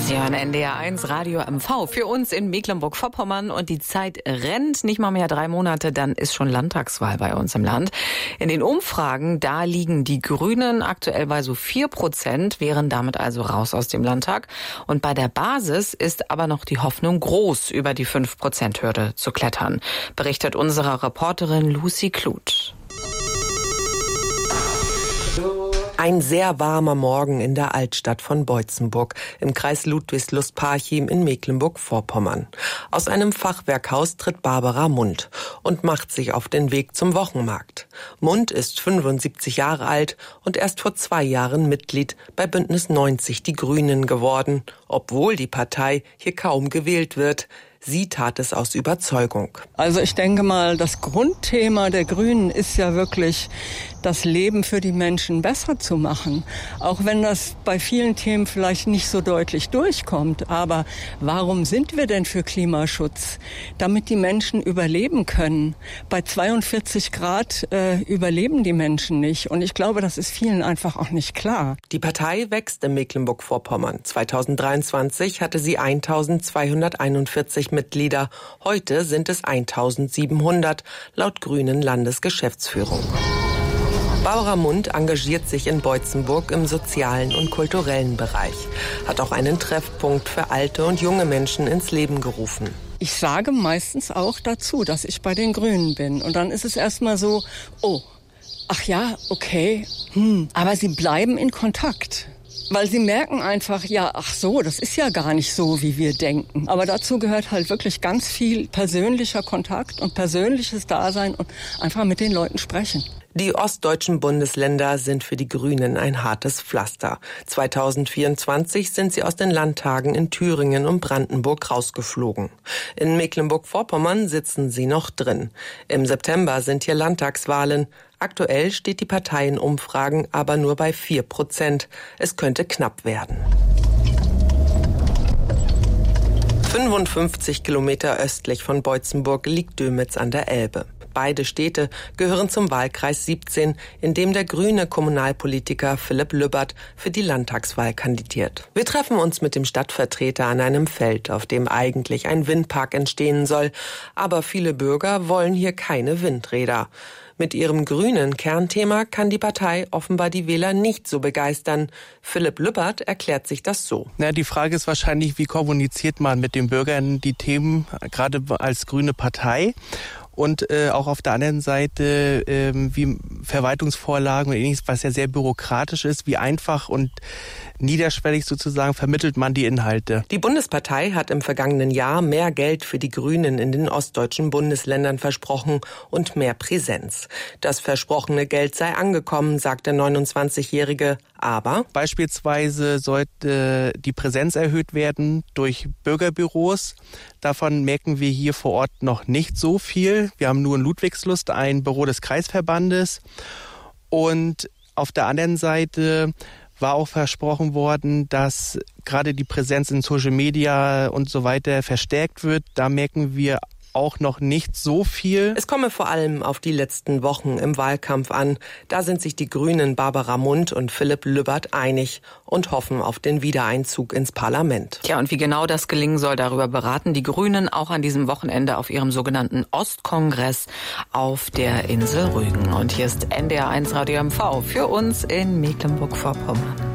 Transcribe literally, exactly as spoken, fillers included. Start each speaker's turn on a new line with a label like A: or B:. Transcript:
A: Sie hören N D R eins Radio M V für uns in Mecklenburg-Vorpommern und die Zeit rennt, nicht mal mehr drei Monate, dann ist schon Landtagswahl bei uns im Land. In den Umfragen, da liegen die Grünen aktuell bei so vier Prozent, wären damit also raus aus dem Landtag. Und bei der Basis ist aber noch die Hoffnung groß, über die fünf Prozent Hürde zu klettern, berichtet unsere Reporterin Lucy Kluth.
B: Ein sehr warmer Morgen in der Altstadt von Boitzenburg im Kreis Ludwigslust-Parchim in Mecklenburg-Vorpommern. Aus einem Fachwerkhaus tritt Barbara Mund und macht sich auf den Weg zum Wochenmarkt. Mund ist fünfundsiebzig Jahre alt und erst vor zwei Jahren Mitglied bei Bündnis neunzig Die Grünen geworden, obwohl die Partei hier kaum gewählt wird. Sie tat es aus Überzeugung.
C: Also ich denke mal, das Grundthema der Grünen ist ja wirklich, das Leben für die Menschen besser zu machen. Auch wenn das bei vielen Themen vielleicht nicht so deutlich durchkommt. Aber warum sind wir denn für Klimaschutz? Damit die Menschen überleben können. Bei zweiundvierzig Grad äh, überleben die Menschen nicht. Und ich glaube, das ist vielen einfach auch nicht klar.
B: Die Partei wächst in Mecklenburg-Vorpommern. zweitausenddreiundzwanzig hatte sie eintausendzweihunderteinundvierzig Mitglieder. Heute sind es eintausendsiebenhundert, laut Grünen Landesgeschäftsführung. Barbara Mund engagiert sich in Boitzenburg im sozialen und kulturellen Bereich, hat auch einen Treffpunkt für alte und junge Menschen ins Leben gerufen.
C: Ich sage meistens auch dazu, dass ich bei den Grünen bin. Und dann ist es erstmal so, oh, ach ja, okay, hm, aber sie bleiben in Kontakt. Weil sie merken einfach, ja, ach so, das ist ja gar nicht so, wie wir denken. Aber dazu gehört halt wirklich ganz viel persönlicher Kontakt und persönliches Dasein und einfach mit den Leuten sprechen.
B: Die ostdeutschen Bundesländer sind für die Grünen ein hartes Pflaster. zweitausendvierundzwanzig sind sie aus den Landtagen in Thüringen und Brandenburg rausgeflogen. In Mecklenburg-Vorpommern sitzen sie noch drin. Im September sind hier Landtagswahlen. Aktuell steht die Partei in Umfragen aber nur bei vier Prozent. Es könnte knapp werden. fünfundfünfzig Kilometer östlich von Boitzenburg liegt Dömitz an der Elbe. Beide Städte gehören zum Wahlkreis siebzehn, in dem der grüne Kommunalpolitiker Philipp Lübbert für die Landtagswahl kandidiert. Wir treffen uns mit dem Stadtvertreter an einem Feld, auf dem eigentlich ein Windpark entstehen soll. Aber viele Bürger wollen hier keine Windräder. Mit ihrem grünen Kernthema kann die Partei offenbar die Wähler nicht so begeistern. Philipp Lübbert erklärt sich das so.
D: Na, die Frage ist wahrscheinlich, wie kommuniziert man mit den Bürgern die Themen, gerade als grüne Partei? Und äh, auch auf der anderen Seite äh, wie Verwaltungsvorlagen und ähnliches, was ja sehr bürokratisch ist, wie einfach und niederschwellig sozusagen vermittelt man die Inhalte.
B: Die Bundespartei hat im vergangenen Jahr mehr Geld für die Grünen in den ostdeutschen Bundesländern versprochen und mehr Präsenz. Das versprochene Geld sei angekommen, sagt der neunundzwanzigjährige. Aber
D: beispielsweise sollte die Präsenz erhöht werden durch Bürgerbüros. Davon merken wir hier vor Ort noch nicht so viel. Wir haben nur in Ludwigslust ein Büro des Kreisverbandes. Und auf der anderen Seite war auch versprochen worden, dass gerade die Präsenz in Social Media und so weiter verstärkt wird. Da merken wir auch noch nicht so viel.
B: Es komme vor allem auf die letzten Wochen im Wahlkampf an. Da sind sich die Grünen Barbara Mund und Philipp Lübbert einig und hoffen auf den Wiedereinzug ins Parlament.
A: Ja, und wie genau das gelingen soll, darüber beraten die Grünen auch an diesem Wochenende auf ihrem sogenannten Ostkongress auf der Insel Rügen. Und hier ist N D R eins Radio M V für uns in Mecklenburg-Vorpommern.